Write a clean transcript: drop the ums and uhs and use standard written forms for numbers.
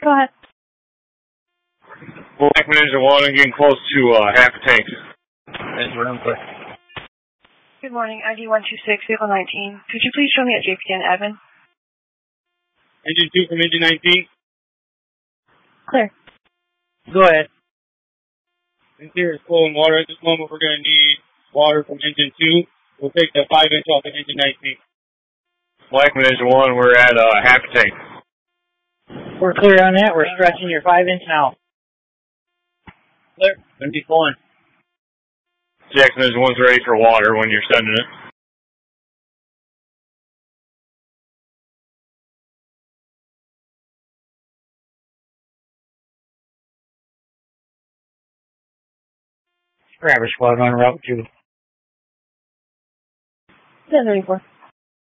Go ahead. Blackman Engine 1 and getting close to half a tank. Good morning, ID 126, vehicle 19. Could you please show me at JPN admin? Engine 2 from engine 19. Clear. Go ahead. Interior is full in water. At this moment, we're going to need water from engine 2. We'll take the 5-inch off of engine 19. Blackman Engine 1, we're at half a tank. We're clear on that. We're stretching your 5-inch now. Clear. Going to be pulling. Jackson Engine 1's ready for water when you're sending it. Grabber squad on route 2. 1034.